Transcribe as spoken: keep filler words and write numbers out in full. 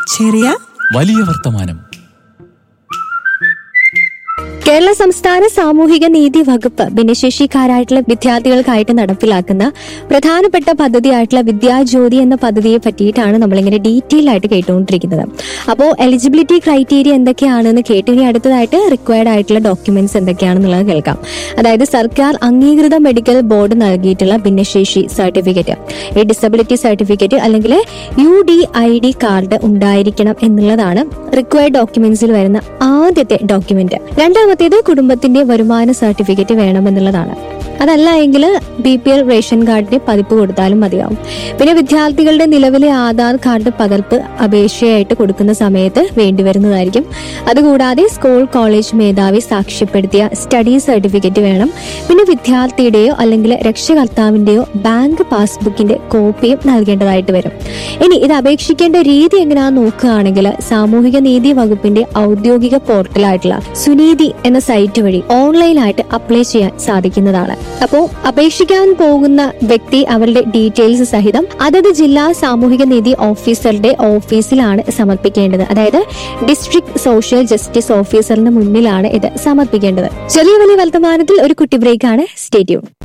ചെറിയ വലിയ വർത്തമാനം. കേരള സംസ്ഥാന സാമൂഹിക നീതി വകുപ്പ് ഭിന്നശേഷിക്കാരായിട്ടുള്ള വിദ്യാർത്ഥികൾക്കായിട്ട് നടപ്പിലാക്കുന്ന പ്രധാനപ്പെട്ട പദ്ധതിയായിട്ടുള്ള വിദ്യാജ്യോതി എന്ന പദ്ധതിയെ പറ്റിയിട്ടാണ് നമ്മളിങ്ങനെ ഡീറ്റെയിൽ ആയിട്ട് കേട്ടുകൊണ്ടിരിക്കുന്നത്. അപ്പോൾ എലിജിബിലിറ്റി ക്രൈറ്റീരിയ എന്തൊക്കെയാണെന്ന് കേട്ടു. ഇനി അടുത്തതായിട്ട് റിക്വയർഡ് ആയിട്ടുള്ള ഡോക്യുമെന്റ്സ് എന്തൊക്കെയാണെന്നുള്ളത് കേൾക്കാം. അതായത് സർക്കാർ അംഗീകൃത മെഡിക്കൽ ബോർഡ് നൽകിയിട്ടുള്ള ഭിന്നശേഷി സർട്ടിഫിക്കറ്റ്, ഈ ഡിസബിലിറ്റി സർട്ടിഫിക്കറ്റ് അല്ലെങ്കിൽ U D I D card ഉണ്ടായിരിക്കണം എന്നുള്ളതാണ് റിക്വയർഡ് ഡോക്യുമെന്റ്സിൽ വരുന്ന ആദ്യത്തെ ഡോക്യുമെന്റ്. രണ്ടാമത്തേത് കുടുംബത്തിന്റെ വരുമാന സർട്ടിഫിക്കറ്റ് വേണമെന്നുള്ളതാണ്. അതല്ല എങ്കിൽ ബി പി എൽ റേഷൻ കാർഡിന്റെ പതിപ്പ് കൊടുത്താലും മതിയാവും. പിന്നെ വിദ്യാർത്ഥികളുടെ നിലവിലെ ആധാർ കാർഡ് പകർപ്പ് അപേക്ഷയായിട്ട് കൊടുക്കുന്ന സമയത്ത് വേണ്ടിവരുന്നതായിരിക്കും. അതുകൂടാതെ സ്കൂൾ കോളേജ് മേധാവി സാക്ഷ്യപ്പെടുത്തിയ സ്റ്റഡി സർട്ടിഫിക്കറ്റ് വേണം. പിന്നെ വിദ്യാർത്ഥിയുടെയോ അല്ലെങ്കിൽ രക്ഷകർത്താവിന്റെയോ ബാങ്ക് പാസ്ബുക്കിന്റെ കോപ്പിയും നൽകേണ്ടതായിട്ട് വരും. ഇനി ഇത് അപേക്ഷിക്കേണ്ട രീതി എങ്ങനെയാണെന്ന് നോക്കുകയാണെങ്കിൽ സാമൂഹിക നീതി വകുപ്പിന്റെ ഔദ്യോഗിക പോർട്ടലായിട്ടുള്ള സുനീതി എന്ന സൈറ്റ് വഴി ഓൺലൈനായിട്ട് അപ്ലൈ ചെയ്യാൻ സാധിക്കുന്നതാണ്. അപ്പോൾ അപേക്ഷിക്കാൻ പോകുന്ന വ്യക്തി അവരുടെ ഡീറ്റെയിൽസ് സഹിതം അതത് ജില്ലാ സാമൂഹിക നീതി ഓഫീസറുടെ ഓഫീസിലാണ് സമർപ്പിക്കേണ്ടത്. അതായത് ഡിസ്ട്രിക്ട് സോഷ്യൽ ജസ്റ്റിസ് ഓഫീസറിന് മുന്നിലാണ് ഇത് സമർപ്പിക്കേണ്ടത്. ചെറിയ വലിയ വർത്തമാനത്തിൽ ഒരു കുട്ടി ബ്രേക്കാണ്. Stay tune.